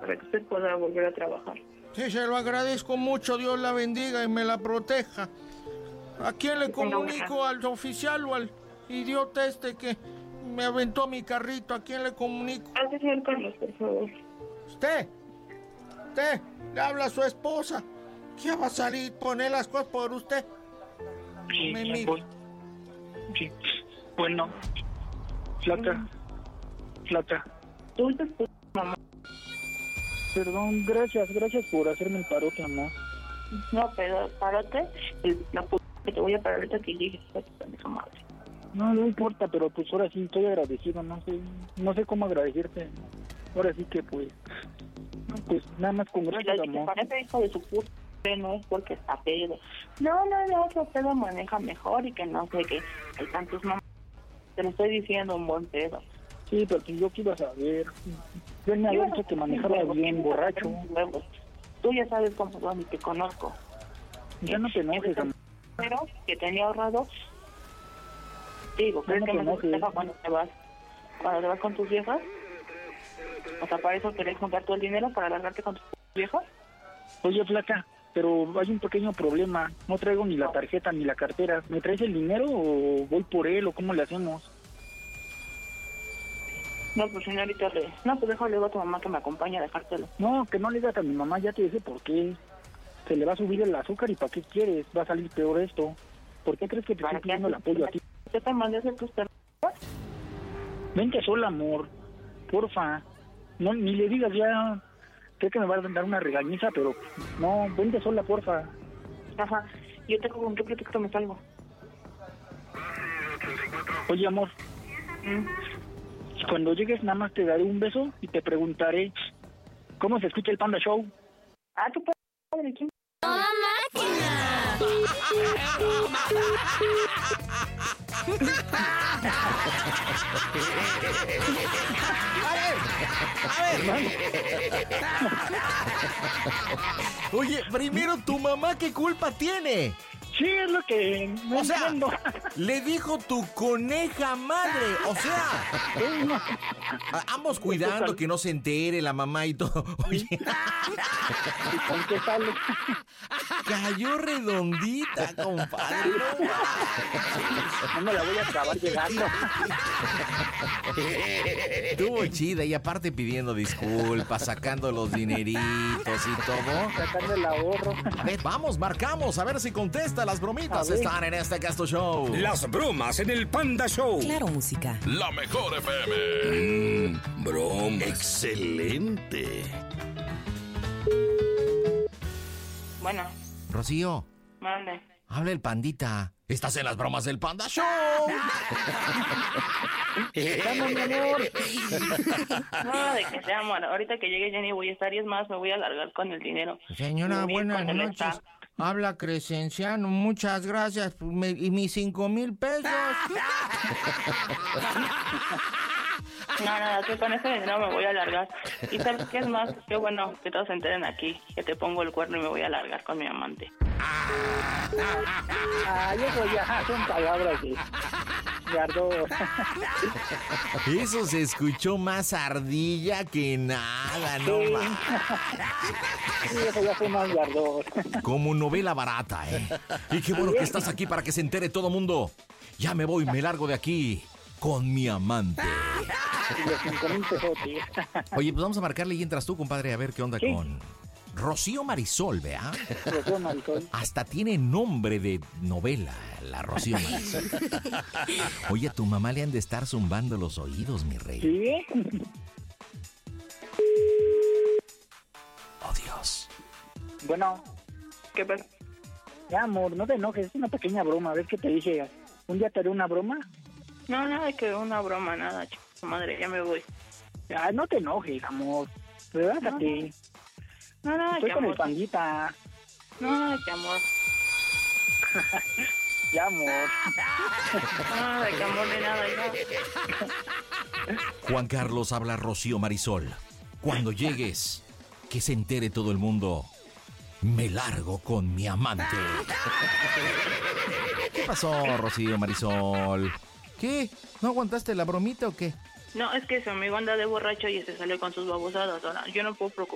para que usted pueda volver a trabajar. Sí, se lo agradezco mucho, Dios la bendiga y me la proteja. ¿A quién le comunico? ¿Al oficial o al idiota que me aventó mi carrito? ¿A quién le comunico? Al señor Carlos, por favor. Usted, le habla a su esposa. ¿Qué va a salir? Poner las cosas por usted. Sí, Me mire. pues, sí. Bueno, Flaca. Tú te mamá. Perdón, gracias por hacerme el parote, amor. No, pero párate. La puta que te voy a parar ahorita que llegues a tu madre. No importa, pero pues ahora sí estoy agradecido, no sé cómo agradecerte. Ahora sí que pues nada más con gracias, amor. Te parece hijo de su puta, no es porque está pedo. No, otro pedo maneja mejor y que no sé qué. Hay tantos mamás. Te lo estoy diciendo, un buen pedo. Sí, pero yo quiero saber. Yo me había dicho que manejaba bien, borracho. Tú ya sabes cómo son y te conozco. Ya no te enojes, amor. Pero que tenía ahorrado. Digo, ¿crees que me deja cuando te vas con tus viejas? O sea, ¿para eso querés juntar todo el dinero para largarte con tus viejas? Oye, Flaca, pero hay un pequeño problema. No traigo ni la tarjeta ni la cartera. ¿Me traes el dinero o voy por él o cómo le hacemos? No, pues señorita, pues déjale a tu mamá que me acompañe a dejártelo. No, que no le digas a mi mamá, ya te dije por qué. Se le va a subir el azúcar y ¿para qué quieres? Va a salir peor esto. ¿Por qué crees que te estoy pidiendo el apoyo a ti? ¿Qué te mandé a hacer tus perros? Vente sola, amor. Porfa. No, ni le digas ya. Creo que me va a dar una regañiza, pero no, vente sola, porfa. Ajá. Yo tengo con qué pretexto me salgo. Oye, amor. Cuando llegues nada más te daré un beso y te preguntaré ¿cómo se escucha el Panda Show? Ah, tu padre, ¿quién? ¡Toda máquina! A ver. Oye, primero, ¿tu mamá qué culpa tiene? Sí, es lo que no entiendo. Le dijo tu coneja madre. O sea, ambos cuidando que no se entere la mamá y todo. Oye. ¿Y con qué sale? Cayó redondita, compadre. No me la voy a acabar llegando. Estuvo chida y aparte pidiendo disculpas, sacando los dineritos y todo. Sacando el ahorro. A ver, vamos, marcamos, a ver si contesta. Las bromitas están en este Casto Show. Las bromas en el Panda Show. Claro, música. La mejor FM. Broma. Excelente. Bueno. Rocío. Mande. Habla el pandita. Estás en las bromas del Panda Show. ¡Vamos, mi amor! No, de que sea, amor. Ahorita que llegue Jenny voy a estar y es más, me voy a largar con el dinero. Señora, buenas noches. Habla Crescenciano, muchas gracias. ¿Y mis 5,000 pesos? No, que con ese dinero me voy a largar. ¿Y sabes qué es más? Qué bueno que todos se enteren aquí, que te pongo el cuerno y me voy a largar con mi amante. Eso ya son palabras de ardor. Eso se escuchó más ardilla que nada, no más. Sí, eso ya fue más ardor. Como novela barata, ¿eh? Y qué bueno que estás aquí para que se entere todo mundo. Ya me voy, me largo de aquí con mi amante. Oye, pues vamos a marcarle y entras tú, compadre, a ver qué onda con Rocío Marisol, ¿vea? Rocío Marisol. Hasta tiene nombre de novela, la Rocío Marisol. Oye, a tu mamá le han de estar zumbando los oídos, mi rey. ¿Sí? Oh, Dios. Bueno. ¿Qué pasa? Ya, amor, no te enojes, es una pequeña broma. ¿Ves que te dije? ¿Un día te haré una broma? No, de que una broma, nada, chico. Madre, ya me voy. Ya, no te enojes, amor. Relájate. No, estoy que con amor. el pandita. No, que amor. Ya, amor. No, de que amor de nada, ya. Juan Carlos, habla Rocío Marisol. Cuando llegues, que se entere todo el mundo. Me largo con mi amante. ¿Qué pasó, Rocío Marisol? ¿Qué? ¿No aguantaste la bromita o qué? No, es que su amigo anda de borracho y se salió con sus babosadas. Ahora, yo no puedo